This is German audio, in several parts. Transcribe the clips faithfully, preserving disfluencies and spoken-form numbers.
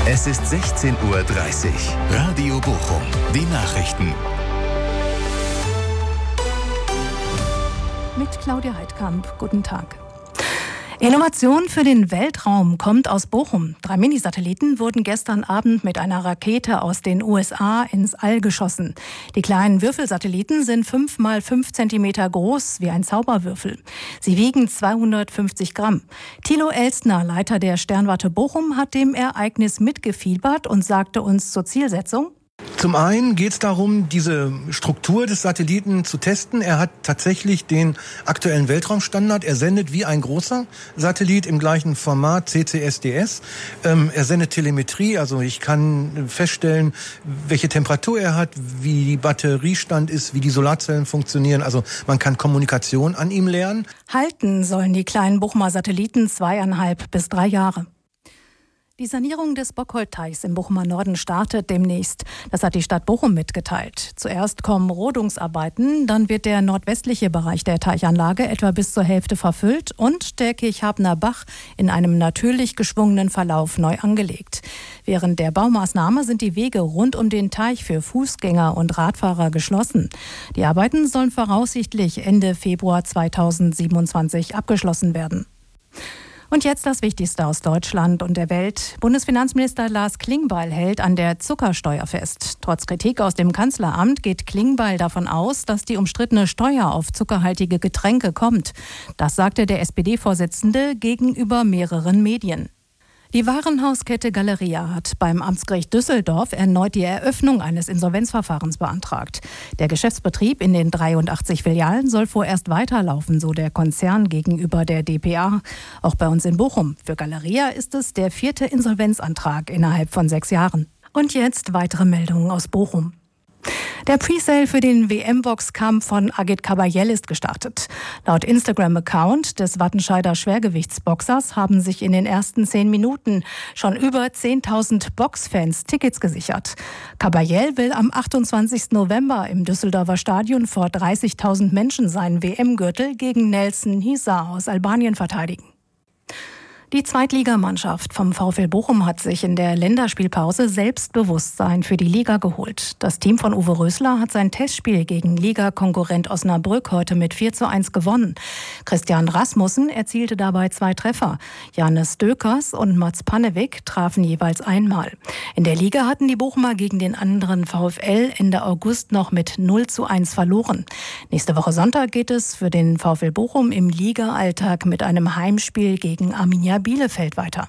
Es ist sechzehn Uhr dreißig. Radio Bochum. Die Nachrichten. Mit Claudia Heidkamp. Guten Tag. Innovation für den Weltraum kommt aus Bochum. Drei Minisatelliten wurden gestern Abend mit einer Rakete aus den U S A ins All geschossen. Die kleinen Würfelsatelliten sind fünf mal fünf Zentimeter groß, wie ein Zauberwürfel. Sie wiegen zweihundertfünfzig Gramm. Thilo Elstner, Leiter der Sternwarte Bochum, hat dem Ereignis mitgefiebert und sagte uns zur Zielsetzung: Zum einen geht es darum, diese Struktur des Satelliten zu testen. Er hat tatsächlich den aktuellen Weltraumstandard. Er sendet wie ein großer Satellit im gleichen Format, C C S D S. Ähm, er sendet Telemetrie, also ich kann feststellen, welche Temperatur er hat, wie die Batteriestand ist, wie die Solarzellen funktionieren. Also man kann Kommunikation an ihm lernen. Halten sollen die kleinen Bochumer Satelliten zweieinhalb bis drei Jahre. Die Sanierung des Bockholtteichs im Bochumer Norden startet demnächst. Das hat die Stadt Bochum mitgeteilt. Zuerst kommen Rodungsarbeiten, dann wird der nordwestliche Bereich der Teichanlage etwa bis zur Hälfte verfüllt und der Kirchhabener Bach in einem natürlich geschwungenen Verlauf neu angelegt. Während der Baumaßnahme sind die Wege rund um den Teich für Fußgänger und Radfahrer geschlossen. Die Arbeiten sollen voraussichtlich Ende Februar zweitausendsiebenundzwanzig abgeschlossen werden. Und jetzt das Wichtigste aus Deutschland und der Welt. Bundesfinanzminister Lars Klingbeil hält an der Zuckersteuer fest. Trotz Kritik aus dem Kanzleramt geht Klingbeil davon aus, dass die umstrittene Steuer auf zuckerhaltige Getränke kommt. Das sagte der S P D-Vorsitzende gegenüber mehreren Medien. Die Warenhauskette Galeria hat beim Amtsgericht Düsseldorf erneut die Eröffnung eines Insolvenzverfahrens beantragt. Der Geschäftsbetrieb in den dreiundachtzig Filialen soll vorerst weiterlaufen, so der Konzern gegenüber der d p a. Auch bei uns in Bochum. Für Galeria ist es der vierte Insolvenzantrag innerhalb von sechs Jahren. Und jetzt weitere Meldungen aus Bochum. Der Presale für den W M-Boxkampf von Agit Kabayel ist gestartet. Laut Instagram-Account des Wattenscheider Schwergewichtsboxers haben sich in den ersten zehn Minuten schon über zehntausend Boxfans Tickets gesichert. Kabayel will am achtundzwanzigsten November im Düsseldorfer Stadion vor dreißigtausend Menschen seinen W M-Gürtel gegen Nelson Hisa aus Albanien verteidigen. Die Zweitligamannschaft vom VfL Bochum hat sich in der Länderspielpause Selbstbewusstsein für die Liga geholt. Das Team von Uwe Rösler hat sein Testspiel gegen Ligakonkurrent Osnabrück heute mit vier zu eins gewonnen. Christian Rasmussen erzielte dabei zwei Treffer. Janis Dökers und Mats Pannewick trafen jeweils einmal. In der Liga hatten die Bochumer gegen den anderen VfL Ende August noch mit null zu eins verloren. Nächste Woche Sonntag geht es für den VfL Bochum im Liga-Alltag mit einem Heimspiel gegen Arminia Bielefeld weiter.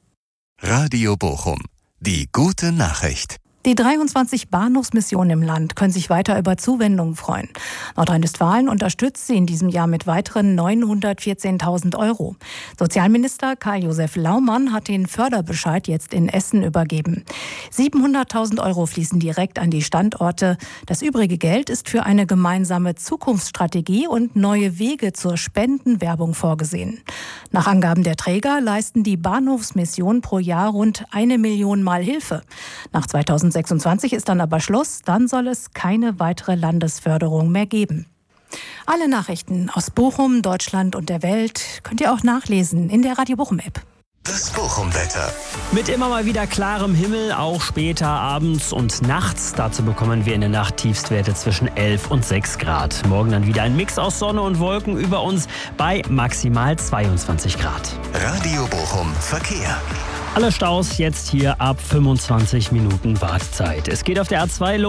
Radio Bochum. Die gute Nachricht. Die dreiundzwanzig Bahnhofsmissionen im Land können sich weiter über Zuwendungen freuen. Nordrhein-Westfalen unterstützt sie in diesem Jahr mit weiteren neunhundertvierzehntausend Euro. Sozialminister Karl-Josef Laumann hat den Förderbescheid jetzt in Essen übergeben. siebenhunderttausend Euro fließen direkt an die Standorte. Das übrige Geld ist für eine gemeinsame Zukunftsstrategie und neue Wege zur Spendenwerbung vorgesehen. Nach Angaben der Träger leisten die Bahnhofsmissionen pro Jahr rund eine Million Mal Hilfe. Nach zweitausendsechsundzwanzig ist dann aber Schluss, dann soll es keine weitere Landesförderung mehr geben. Alle Nachrichten aus Bochum, Deutschland und der Welt könnt ihr auch nachlesen in der Radio Bochum App. Das Bochum-Wetter. Mit immer mal wieder klarem Himmel, auch später abends und nachts. Dazu bekommen wir in der Nacht Tiefstwerte zwischen elf und sechs Grad. Morgen dann wieder ein Mix aus Sonne und Wolken über uns bei maximal zweiundzwanzig Grad. Radio Bochum Verkehr. Alle Staus jetzt hier ab fünfundzwanzig Minuten Wartezeit. Es geht auf der A zwei los.